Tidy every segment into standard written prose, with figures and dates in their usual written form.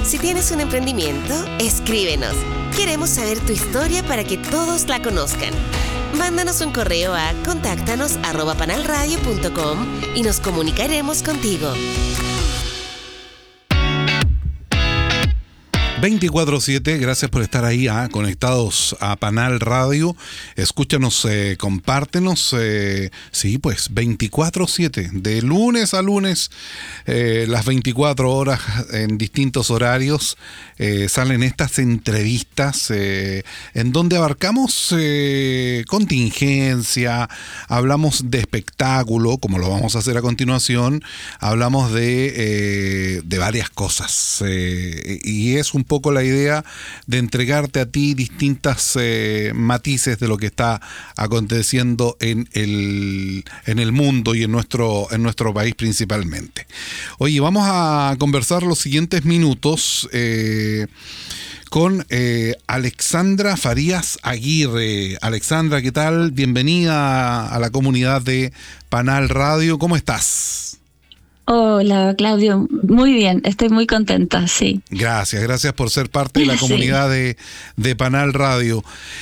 Si tienes un emprendimiento, escríbenos. Queremos saber tu historia para que todos la conozcan. Mándanos un correo a contáctanos@panalradio.com y nos comunicaremos contigo. 24/7, gracias por estar ahí conectados a Panal Radio. Escúchanos, compártenos. Sí, pues 24/7, de lunes a lunes, las 24 horas en distintos horarios, salen estas entrevistas en donde abarcamos contingencia, hablamos de espectáculo, como lo vamos a hacer a continuación, hablamos de varias cosas, y es un poco la idea de entregarte a ti distintas matices de lo que está aconteciendo en el mundo y en nuestro país principalmente. Oye, vamos a conversar los siguientes minutos con Alexandra Farías Aguirre. Alexandra, ¿qué tal? Bienvenida a la comunidad de Panal Radio. ¿Cómo estás? Hola, Claudio. Muy bien, estoy muy contenta, sí. Gracias por ser parte de la comunidad de Panal Radio.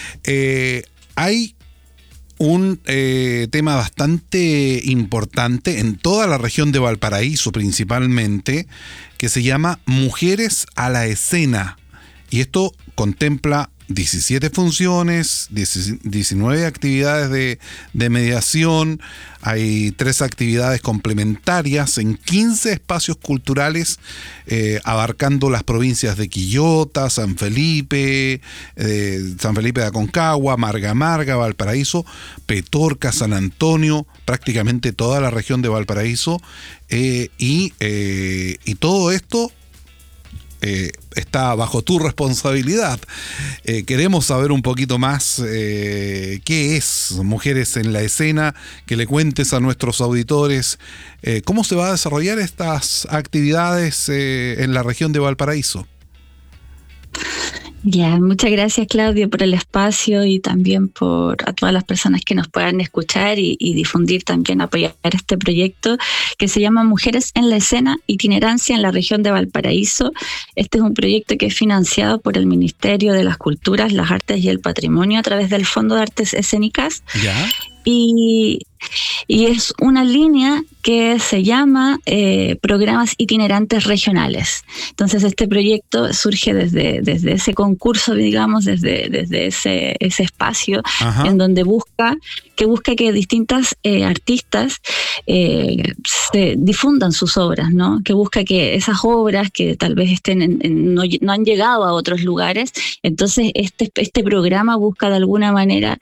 Hay un tema bastante importante en toda la región de Valparaíso principalmente, que se llama Mujeres a la Escena. Y esto contempla 17 funciones, 19 actividades de mediación, hay 3 actividades complementarias en 15 espacios culturales, abarcando las provincias de Quillota, San Felipe de Aconcagua, Marga, Valparaíso, Petorca, San Antonio, prácticamente toda la región de Valparaíso, y todo esto está bajo tu responsabilidad. Queremos saber un poquito más qué es Mujeres en la Escena, que le cuentes a nuestros auditores cómo se va a desarrollar estas actividades en la región de Valparaíso. Ya, muchas gracias, Claudio, por el espacio y también a todas las personas que nos puedan escuchar y difundir, también apoyar este proyecto que se llama Mujeres en la Escena, Itinerancia en la región de Valparaíso. Este es un proyecto que es financiado por el Ministerio de las Culturas, las Artes y el Patrimonio a través del Fondo de Artes Escénicas. ¿Ya? Y es una línea que se llama Programas Itinerantes Regionales. Entonces este proyecto surge desde ese concurso, digamos, desde ese espacio. Ajá. En donde busca que distintas artistas se difundan sus obras, ¿no? Que busca que esas obras que tal vez estén no han llegado a otros lugares. Entonces este programa busca de alguna manera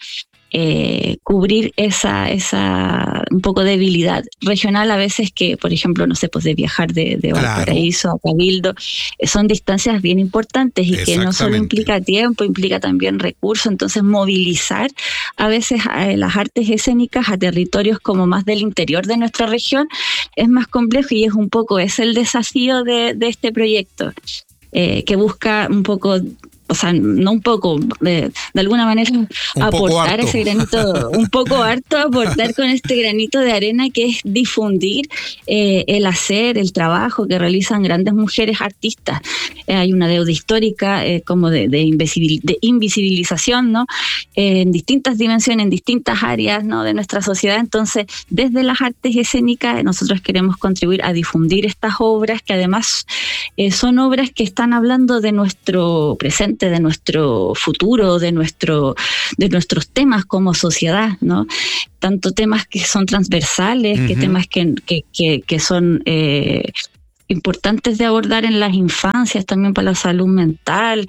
cubrir esa un poco debilidad regional a veces, que por ejemplo, no sé, pues de viajar de Valparaíso a Cabildo, son distancias bien importantes y que no solo implica tiempo, implica también recursos. Entonces movilizar a veces las artes escénicas a territorios como más del interior de nuestra región es más complejo, y es el desafío de este proyecto, que busca un poco, o sea, no un poco, de alguna manera aportar ese granito, un poco harto, aportar con este granito de arena, que es difundir el hacer, el trabajo que realizan grandes mujeres artistas. Hay una deuda histórica como de invisibilización, ¿no? En distintas dimensiones, en distintas áreas, ¿no?, de nuestra sociedad. Entonces, desde las artes escénicas, nosotros queremos contribuir a difundir estas obras, que además son obras que están hablando de nuestro presente, de nuestro futuro, de nuestros temas como sociedad, ¿no? Tanto temas que son transversales, que temas que son importantes de abordar en las infancias, también para la salud mental,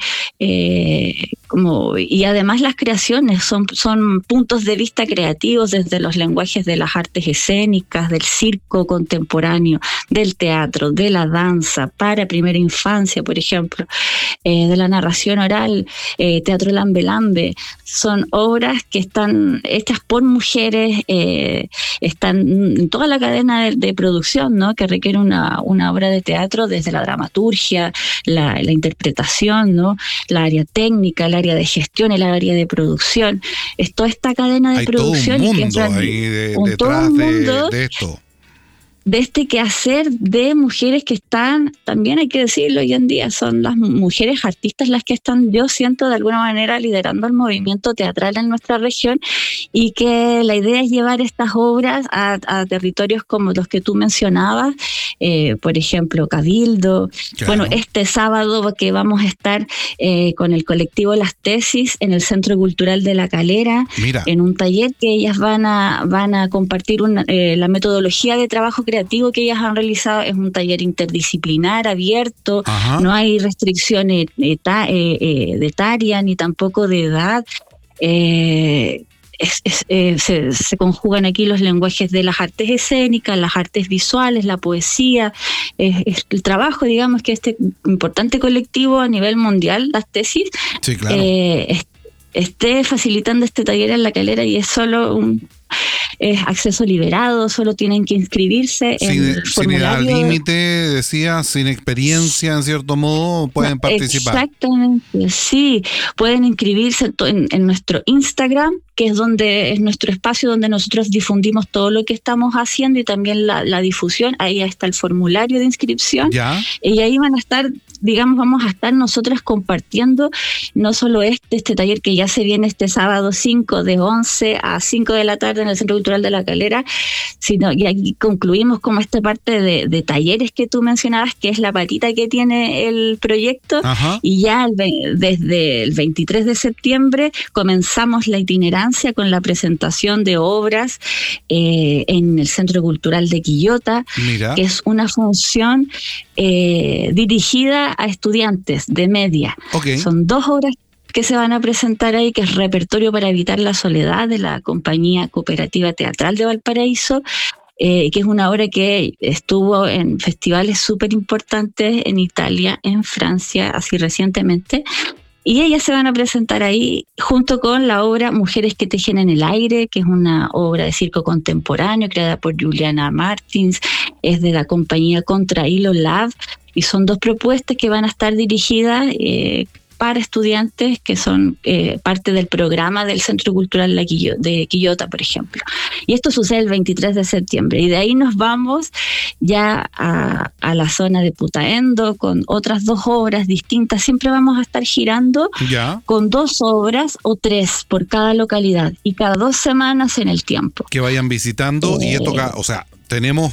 y además las creaciones son puntos de vista creativos desde los lenguajes de las artes escénicas, del circo contemporáneo, del teatro, de la danza para primera infancia, por ejemplo, de la narración oral, teatro lambe. Son obras que están hechas por mujeres, están en toda la cadena de producción, ¿no?, que requiere una obra de teatro, desde la dramaturgia, la interpretación, ¿no?, la área técnica, el área de gestión, el área de producción. Es toda esta cadena de producción. Hay todo un mundo ahí detrás de esto. este quehacer de mujeres que están, también hay que decirlo hoy en día, son las mujeres artistas las que están, yo siento, de alguna manera liderando el movimiento teatral en nuestra región, y que la idea es llevar estas obras a territorios como los que tú mencionabas, por ejemplo, Cabildo. Claro. Bueno, este sábado que vamos a estar con el colectivo Las Tesis en el Centro Cultural de La Calera. Mira. En un taller que ellas van a compartir la metodología de trabajo creativo que ellas han realizado. Es un taller interdisciplinar, abierto. Ajá. No hay restricciones etarias ni tampoco de edad. Se conjugan aquí los lenguajes de las artes escénicas, las artes visuales, la poesía, el trabajo, digamos, que este importante colectivo a nivel mundial, Las Tesis, sí, claro. Esté facilitando este taller en La Calera, y es solo acceso liberado, solo tienen que inscribirse en el formulario. Sin edad límite, decía, sin experiencia, en cierto modo, pueden participar. Exactamente, sí, pueden inscribirse en nuestro Instagram, que es nuestro espacio donde nosotros difundimos todo lo que estamos haciendo, y también la difusión. Ahí está el formulario de inscripción. ¿Ya? Y ahí van a estar, digamos, vamos a estar nosotras compartiendo no solo este taller que ya se viene este sábado 5 de 11 a 5 de la tarde en el Centro Cultural de La Calera, sino, y aquí concluimos como esta parte de talleres que tú mencionabas, que es la patita que tiene el proyecto. Ajá. Y ya desde el 23 de septiembre comenzamos la itinerancia con la presentación de obras en el Centro Cultural de Quillota. Mira. Que es una función dirigida a estudiantes de media. Okay. Son 2 obras que se van a presentar ahí, que es Repertorio para evitar la soledad, de la Compañía Cooperativa Teatral de Valparaíso, que es una obra que estuvo en festivales súper importantes en Italia, en Francia, así recientemente. Y ellas se van a presentar ahí junto con la obra Mujeres que tejen en el aire, que es una obra de circo contemporáneo creada por Juliana Martins, es de la compañía Contra Hilo Lab, y son 2 propuestas que van a estar dirigidas para estudiantes que son parte del programa del Centro Cultural de Quillota, por ejemplo. Y esto sucede el 23 de septiembre. Y de ahí nos vamos ya a la zona de Putaendo con otras 2 obras distintas. Siempre vamos a estar girando con 2 obras o 3 por cada localidad, y cada 2 semanas en el tiempo. Que vayan visitando, y esto, o sea, tenemos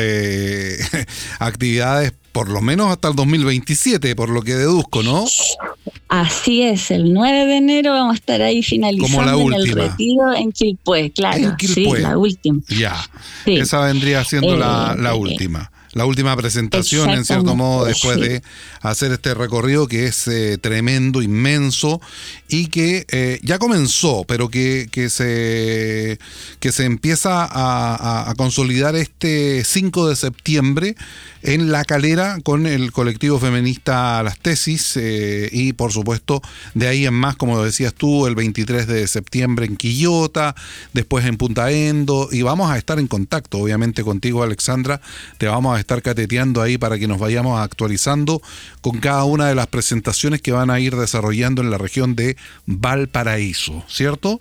actividades por lo menos hasta el 2027, por lo que deduzco, ¿no? Así es, el 9 de enero vamos a estar ahí finalizando en el retiro en Quilpué, claro. En Quilpué. Sí, la última. Ya, sí. Esa vendría siendo la última. La última presentación, en cierto modo, después de hacer este recorrido que es tremendo, inmenso, y que ya comenzó, pero que se empieza a consolidar este 5 de septiembre en La Calera con el colectivo feminista Las Tesis, y por supuesto de ahí en más, como decías tú, el 23 de septiembre en Quillota, después en Putaendo, y vamos a estar en contacto obviamente contigo, Alexandra. Te vamos a estar cateteando ahí para que nos vayamos actualizando con cada una de las presentaciones que van a ir desarrollando en la región de Valparaíso, ¿cierto?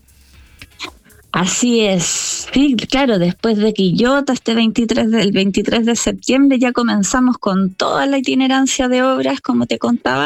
Así es, sí, claro, después de Quillota, el 23 de septiembre ya comenzamos con toda la itinerancia de obras, como te contaba,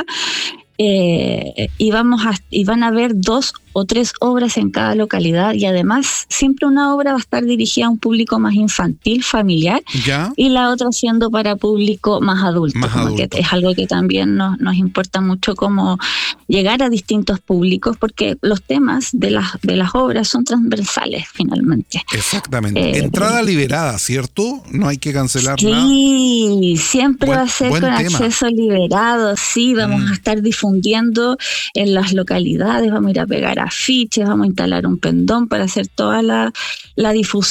y van a haber 2 o 3 obras en cada localidad, y además siempre una obra va a estar dirigida a un público más infantil, familiar, ¿ya? Y la otra siendo para público más adulto, que es algo que también nos importa mucho, como llegar a distintos públicos, porque los temas de las obras son transversales finalmente. Exactamente. Entrada liberada, ¿cierto? No hay que cancelar nada. Sí, siempre va a ser con acceso liberado, sí, vamos a estar difundiendo en las localidades, vamos a ir a pegar afiches, vamos a instalar un pendón para hacer toda la difusión